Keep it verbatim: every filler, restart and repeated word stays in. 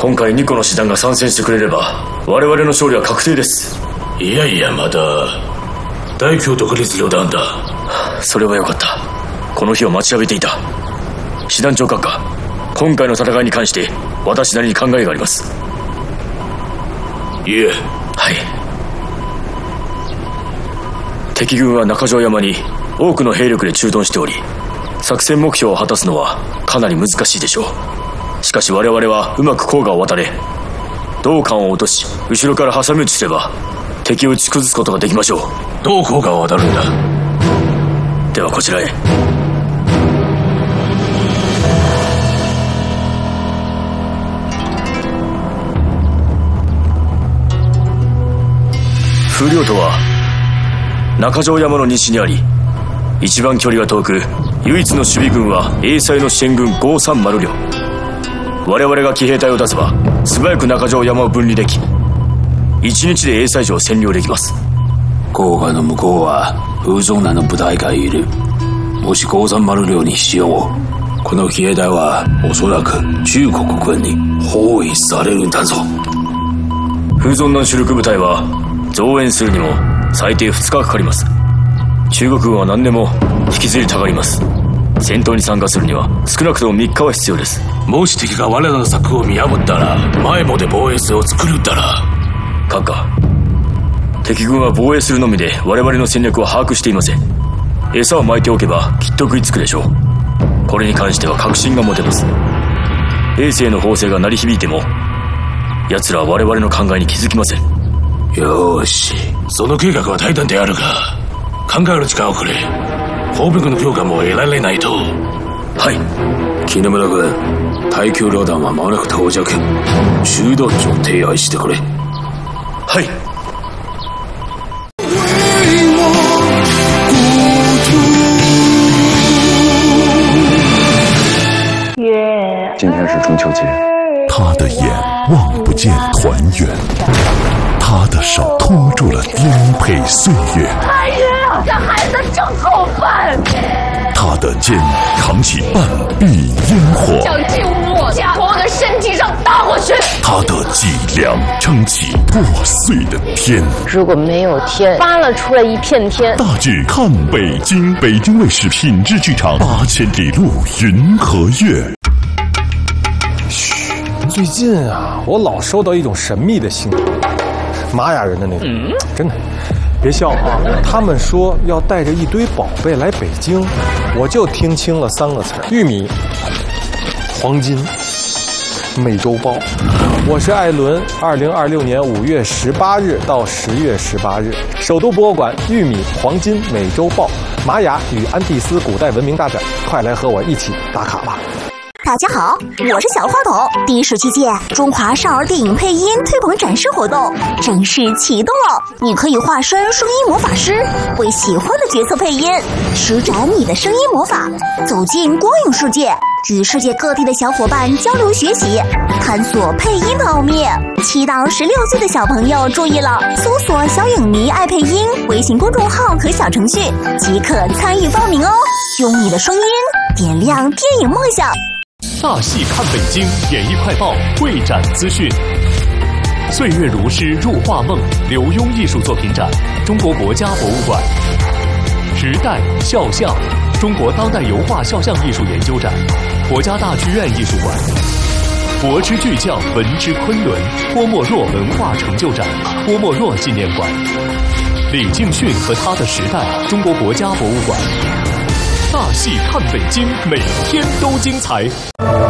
今回にこの師団が参戦してくれれば我々の勝利は確定です。 いやいや、まだ大京独立旅団だ。 それはよかった。この日を待ちわびていた。師団長閣下、今回の戦いに関して私なりに考えがあります。 いえ。 はい。敵軍は中条山に多くの兵力で駐屯しており、作戦目標を果たすのはかなり難しいでしょう。しかし我々はうまく甲賀を渡れ、道館を落とし後ろから挟み撃ちすれば敵を打ち崩すことができましょう。 どう甲賀を渡るんだ。 ではこちらへ。風陵とは中条山の西にあり、一番距離が遠く唯一の守備軍は英才の支援軍ごさんまる旅。我々が騎兵隊を出せば素早く中条山を分離でき、一日で英才城を占領できます。 甲賀の向こうは風蔵名の部隊がいる。もしごさんまる旅にしよう、この騎兵隊はおそらく中国軍に包囲されるんだぞ。 風蔵南主力部隊は増援するにも最低ふつかかかります。中国軍は何でも引きずりたがります。戦闘に参加するには少なくともみっかは必要です。 もし敵が我らの策を見破ったら前もで防衛線を作るんだな。 閣下、敵軍は防衛するのみで我々の戦略を把握していません。餌を巻いておけばきっと食いつくでしょう。これに関しては確信が持てます。衛星の砲声が鳴り響いても奴らは我々の考えに気づきません。 よーし、その計画は大胆であるが考える時間をくれ。砲兵の強化も得られないと。 はい。 絹村軍、大京旅団は間もなく到着。集団地を提案してくれ。 はい。 今天是中秋节。 他的眼望不见团圆，他的手托住了颠沛岁月。 太爷啊，这孩子真好办。 他的肩扛起半壁烟火， 想进我家往我的身体上打过去。 他的脊梁撑起破碎的天。 如果没有天，扒了出来一片天。 大剧看北京，北京卫视品质剧场，八千里路云和月。 最近啊，我老收到一种神秘的信，玛雅人的那种，嗯、真的，别笑啊！他们说要带着一堆宝贝来北京，我就听清了三个词：玉米、黄金、美洲豹。我是艾伦，二零二六年五月十八日到十月十八日，首都博物馆玉米、黄金、美洲豹、玛雅与安第斯古代文明大展，快来和我一起打卡吧！ 大家好，我是小花筒。第十七届中华少儿电影配音推广展示活动正式启动了，你可以化身声音魔法师，为喜欢的角色配音，施展你的声音魔法，走进光影世界，与世界各地的小伙伴交流学习，探索配音的奥秘。七到十六岁的小朋友注意了，搜索“小影迷爱配音”微信公众号和小程序，即可参与报名哦。用你的声音点亮电影梦想。 大戏看北京演艺快报会展资讯。岁月如诗入画梦刘墉艺术作品展，中国国家博物馆。时代肖像，中国当代油画肖像艺术研究展，国家大剧院艺术馆。博之巨匠文之昆仑郭沫若文化成就展，郭沫若纪念馆。李敬训和他的时代，中国国家博物馆。大戏看北京，每天都精彩。